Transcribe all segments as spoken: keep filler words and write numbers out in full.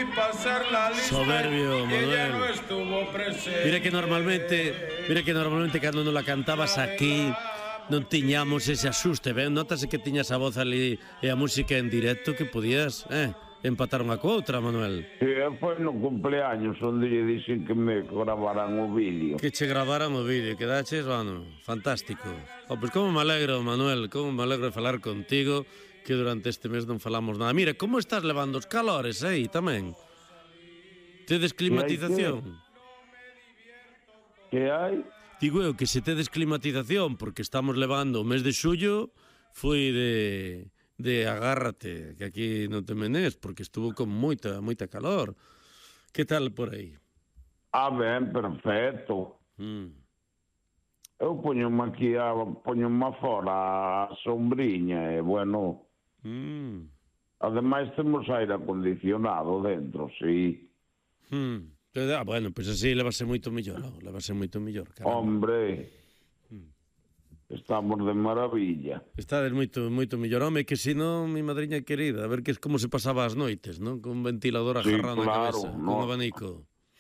pasar la lista. Soberbio, y ella Manuel. no estuvo presente. Mira que normalmente, mira que normalmente cando non la cantabas aquí non tiñamos ese asuste, ben? Notase que tiñas a voz ali e a música en directo que podías, eh, empatar unha co outra, Manuel. Sí, foi no cumpleaños onde lle dixen que me gravaran o vídeo. Que che gravaran o vídeo, que daches, bueno, fantástico. Oh, pois como me alegro, Manuel, como me alegro de falar contigo, que durante este mes non falamos nada. Mira, como estás levando os calores aí tamén? Tedes climatización? Que hai? Digo eu que se tedes climatización, porque estamos levando o mes de xullo, foi de, de agárrate, que aquí non te menés, porque estuvo con moita, moita calor. Que tal por aí? Ah, ben, perfecto. Mm. Eu poño-me aquí, a, poño-me fora a sombriña, e, bueno... Mm. Ademais, temos aire acondicionado dentro, sí. Mm. Pero, ah, bueno, pois pues así levase moito mellor, oh, levase moito mellor. Caramba. Hombre, estamos de maravilla. Estades moito moito mellor, home, que se non, mi madriña querida, a ver que es como se pasaba as noites, non? Con un ventilador agarrado sí, na claro, cabeza, no. con abanico.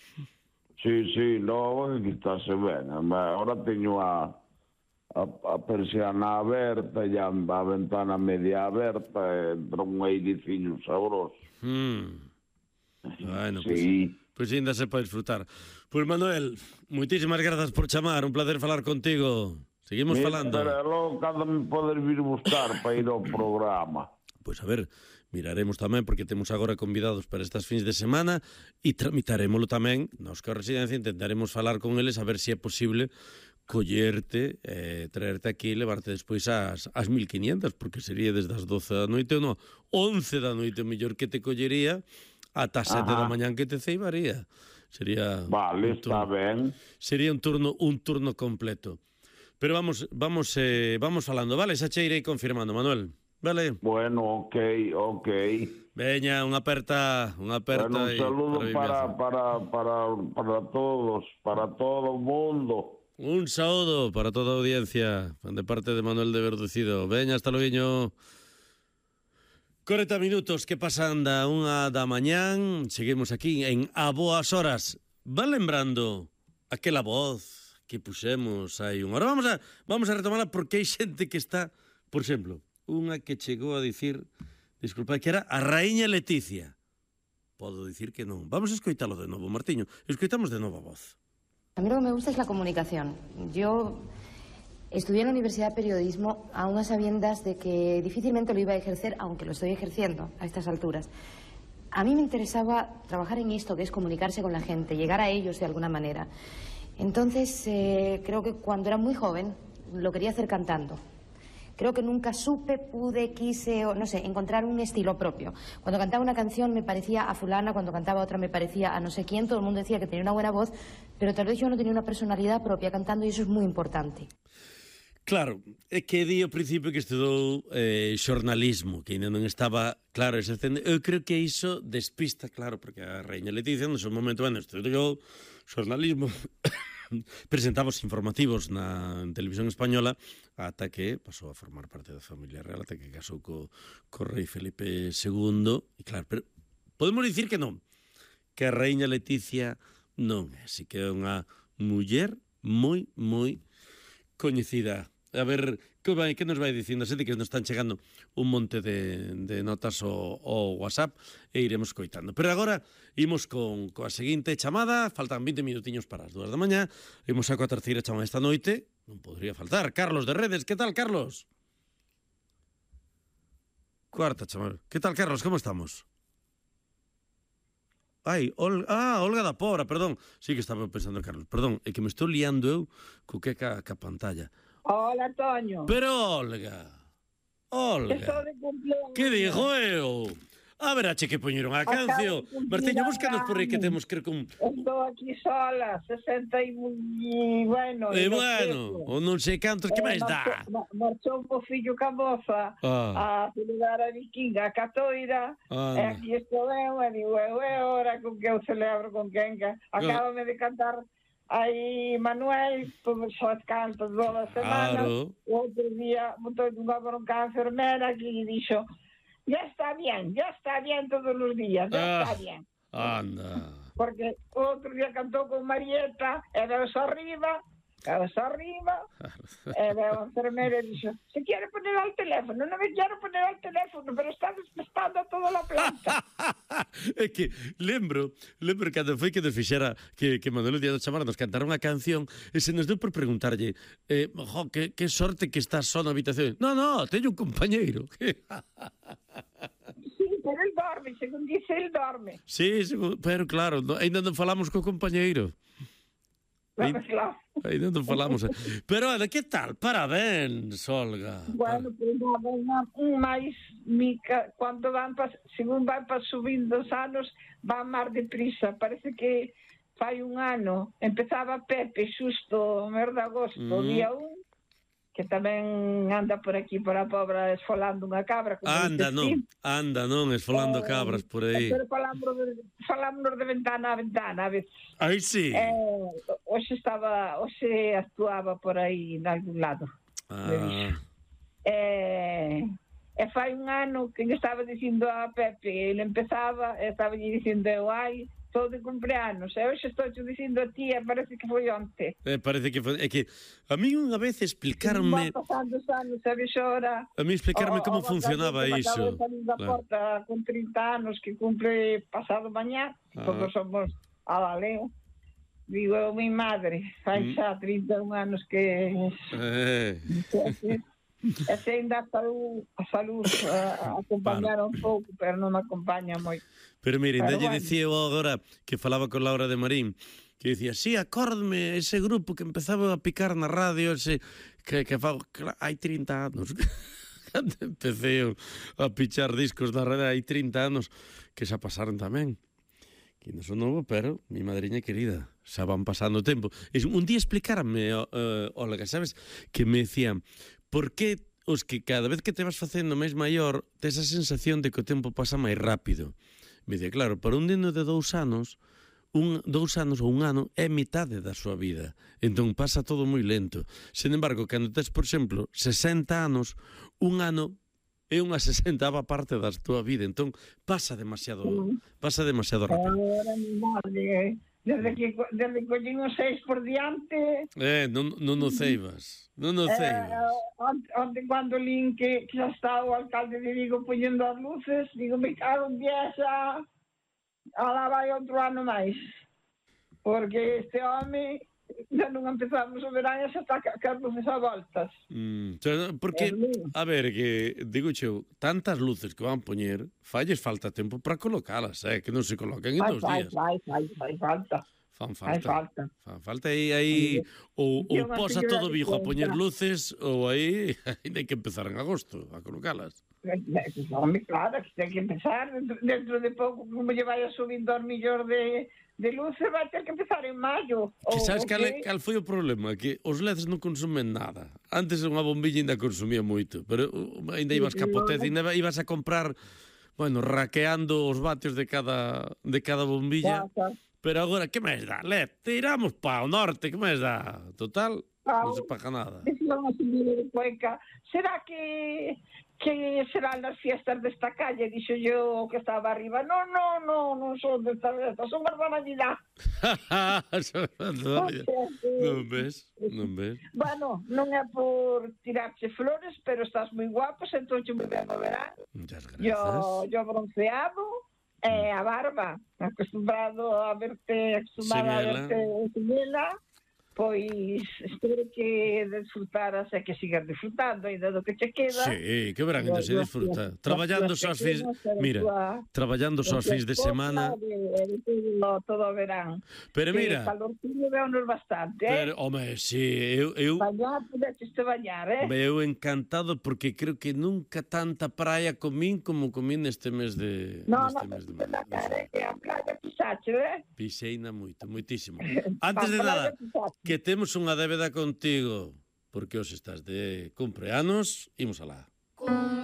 Sí, sí, no, que estase ben. Ahora teño a, a, a persiana aberta e a, a ventana media aberta, e entra un airiciño sabroso. Mm. Bueno, sí. Pois pues, ainda se pode disfrutar. Pois, pues, Manuel, moitísimas grazas por chamar, un placer falar contigo. Seguimos Mira, falando. Pero logo cando me podes vir buscar para ir ao programa. Pois pues, a ver, miraremos tamén, porque temos agora convidados para estas fins de semana e tramitaremoslo tamén. Nos que a residencia intentaremos falar con eles a ver se si é posible collerte, eh, traerte aquí e levarte despois ás, ás mil quinientas, porque sería desde as doce da noite ou non, once da noite mellor que te collería ata as sete da mañán que te ceibaría. Sería Vale, está ben. Sería un turno un turno completo. Pero vamos vamos eh, vamos falando, vale? Xa che irei confirmando, Manuel. Vale. Bueno, ok, ok. Veña, unha aperta, unha aperta. Bueno, un saludo para, para, para, para todos, para todo o mundo. Un saúdo para toda a audiencia, de parte de Manuel de Verducido. Veña, hasta loguiño. corenta minutos que pasan da unha da mañán. Seguimos aquí en A Boas Horas. Van lembrando aquela voz que puxemos aí unha hora. Vamos a, vamos a retomarla porque hai xente que está, por exemplo, unha que chegou a dicir, disculpa, que era a Raíña Leticia. Podo dicir que non. Vamos a escoitalo de novo, Martiño. Escoitamos de novo a voz. A mí lo que me gusta es la comunicación. Yo estudié en la Universidad de Periodismo a unas sabiendas de que difícilmente lo iba a ejercer, aunque lo estoy ejerciendo a estas alturas. A mí me interesaba trabajar en esto, que es comunicarse con la gente, llegar a ellos de alguna manera. Entonces, eh, creo que cuando era muy joven lo quería hacer cantando. Creo que nunca supe, pude, quise, o no sé, encontrar un estilo propio. Cuando cantaba una canción me parecía a fulana, cuando cantaba otra me parecía a no sé quién. Todo el mundo decía que tenía una buena voz, pero tal vez yo no tenía una personalidad propia cantando, y eso es muy importante. Claro, é que di ao principio que estudou eh, xornalismo, que ainda non estaba claro exercendo. Eu creo que iso despista, claro, porque a Raíña Leticia no seu momento, bueno, estudou xornalismo, presentaba os informativos na en televisión española, ata que pasou a formar parte da familia real, ata que casou co, co rei Felipe segundo, e claro, pero podemos dicir que non, que a Raíña Leticia non é, así que é unha muller moi, moi coñecida. A ver, que, vai, que nos vai dicindo? Sete que nos están chegando un monte de, de notas ao, ao WhatsApp e iremos coitando. Pero agora imos con coa seguinte chamada. Faltan vinte minutiños para as dúas da mañá. Imos a coa terceira chamada esta noite. Non podría faltar. Carlos de Redes. Que tal, Carlos? Cuarta chamada. Que tal, Carlos? Como estamos? Ai, Ol... ah, Olga da Pobra, perdón. Sí que estaba pensando, Carlos. Perdón, é que me estou liando eu co que ca, ca pantalla. Hola, Toño. Pero, Olga, Olga, Estou de cumpleaños. que digo eu? A ver, ache que poñeron a canción. Martiño, búscanos por aí que temos que ir con... Estou aquí sola, sesenta e bueno... E eh, bueno, o non sei cantos, que máis dá? Marchou o fillo ca moza ah. a celebrar a vikinga a Catoira, ah, e aquí estou eu, e digo, eu é hora con que eu celebro con quen que acábame de cantar aí Manuel, só canto toda a semana. Claro. O outro día botou unha bronca a enfermera que lle dixo: ya está bien, ya está bien todos los días, ya ah, está bien. Anda. Porque outro día cantou con Marieta, e deus arriba, cabeza arriba, e veo a enfermera e dixo, se quiere poner al teléfono, non me quero poner al teléfono, pero está despestando toda a planta. É que lembro, lembro cando foi que nos fixera que, que Manuel Díaz do Chamar nos cantara unha canción e se nos deu por preguntarlle eh, jo, que, que sorte que estás só na habitación. No, no, teño un compañeiro. Sí, pero el dorme, según dice, el dorme. Sí, pero claro, no, ainda non falamos co compañeiro. Claro, claro. Ainda non falamos. Pero, Ana, que tal? Parabéns, Olga. Bueno, pues nada, un máis, mica, cando van pa, según van pa subindo os anos, van máis deprisa. Parece que fai un ano, empezaba Pepe xusto o mes de agosto, mm. día un, que tamén anda por aquí, por a pobra, esfolando unha cabra. Anda, non, anda, non, esfolando eh, cabras por aí. Pero falamos de, falamos de ventana a ventana, a veces. Aí sí. Eh, hoxe estaba, hoxe actuaba por aí, en algún lado. Ah. Eh, e fai un ano que estaba dicindo a Pepe, ele empezaba, e estaba dicindo eu, ai, estou de cumpleanos, e hoxe estou dicindo a ti, e parece que foi onte. Eh, parece que foi, é que a mí unha vez explicarme... Va pasando os anos, a xora... A mí explicarme o, como o, funcionaba o, iso. Acabo de salir da claro. porta con trinta anos, que cumple pasado mañá, ah. todos somos a Valeo. Digo, eu, mi madre, fai mm. xa trinta e un anos que... Eh... E se ainda a salud, a salud a, a acompañar un pouco, pero non me acompaña moito. Pero mire, ainda lle bueno. dicía eu agora que falaba con Laura de Marín, que dicía, sí, acórdame ese grupo que empezaba a picar na radio, ese que, que fago, hai trinta anos. Cando empecé a pichar discos na radio, hai trinta anos, que xa pasaron tamén. Que non son novo, pero mi madriña querida, xa van pasando o tempo. E un día explicarme, uh, Olga, sabes, que me decían, por que os que cada vez que te vas facendo máis maior tes a sensación de que o tempo pasa máis rápido? Me dice, claro, para un neno de dous anos, un, dous anos ou un ano é mitade da súa vida. Entón pasa todo moi lento. Sen embargo, cando tes, por exemplo, sesenta anos, un ano é unha sesentava parte da túa vida. Entón pasa demasiado, pasa demasiado rápido. Agora, mi madre, desde que, desde que collín os seis por diante... Eh, non, non o ceibas. Non o ceibas. Eh, onte cando lín que, que xa está o alcalde de Vigo poñendo as luces, digo, me cago en pieza, alá vai outro ano máis. Porque este home, xa non empezamos o verán e xa está que as luces a voltas. Mm, porque, a ver, que digo xeo, tantas luces que van poñer, falles falta tempo para colocalas, eh, que non se colocan en dos días. Fai, fai, fai, falta. Fan falta. falta. Fan falta aí, aí ou, ou posa todo Vigo a poñer luces ou aí hai que empezar en agosto a colocalas. Home, claro, que ten que empezar dentro, dentro de pouco, como lle vai a subindo os millóns de, de luces, vai ter que empezar en maio. Que sabes cal, cal foi o problema? Que os L E Ds non consumen nada. Antes unha bombilla ainda consumía moito, pero ainda ibas capotez, ainda ibas a comprar, bueno, raqueando os vatios de cada, de cada bombilla. Ya, pero agora, que máis dá? L E D, tiramos pa o norte, que máis dá? Total, ah, non se paga nada. Será que que serán as fiestas desta calle? Dixo yo que estaba arriba. No, no, no, non son desta fiesta, son as da Navidad. Son as da Navidad. Non ves, non ves. Bueno, non é por tirarche flores, pero estás moi guapo, sentonche moi ben o verán. Muchas gracias. Yo, yo bronceado, e a barba, acostumbrado a verte, acostumbrada a verte semela, pois espero que disfrutaras e que sigas disfrutando ainda do que che queda. Sí, que verán, ainda se disfruta. Traballando só as fins, mira, traballando só as fins de semana. Todo o verán. Pero mira, o calorcillo veunos bastante, eh? Pero, home, si, eu... eu bañar, pudeches te bañar, eh? Eu encantado, porque creo que nunca tanta praia comín como comín neste mes de... No, neste no, mes de no, na cara, que a praia pisache, eh? Piseina moito, moitísimo. Antes de nada, que temos unha débeda contigo, porque hoxe estás de cumpleanos, imos alá.